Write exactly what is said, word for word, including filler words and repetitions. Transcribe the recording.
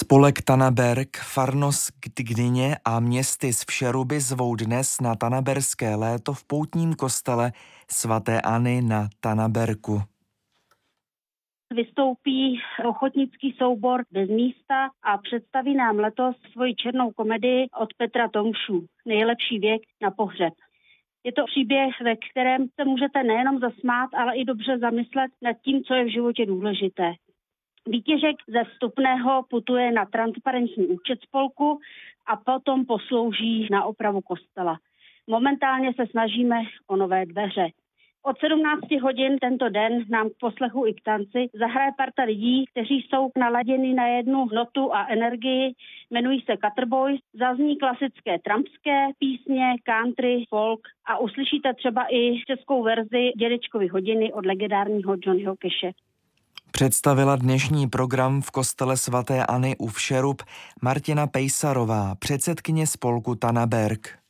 Spolek Tanaberg, farnost k Gdyně a městy z Všeruby zvou dnes na tanaberské léto v poutním kostele svaté Anny na Tanaberku. Vystoupí ochotnický soubor Bez místa a představí nám letos svoji černou komedii od Petra Tomšů Nejlepší věk na pohřeb. Je to příběh, ve kterém se můžete nejenom zasmát, ale i dobře zamyslet nad tím, co je v životě důležité. Výtěžek ze vstupného putuje na transparentní účet spolku a potom poslouží na opravu kostela. Momentálně se snažíme o nové dveře. Od sedmnácti hodin tento den nám k poslechu i k tanci zahraje parta lidí, kteří jsou naladěni na jednu notu a energii, jmenují se Caterboys, zazní klasické trampské písně, country, folk a uslyšíte třeba i českou verzi Dědečkovy hodiny od legendárního Johnnyho Cashe. Představila dnešní program v kostele svaté Anny u Všerub Martina Pejsarová, předsedkyně spolku Tanaberg.